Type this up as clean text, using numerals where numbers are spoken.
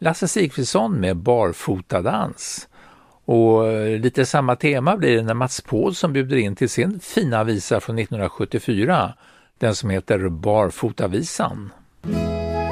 Lasse Sigfridsson med Barfotadans. Och lite samma tema blir det när Mats Paulsson bjuder in till sin fina visa från 1974, den som heter Barfotavisan.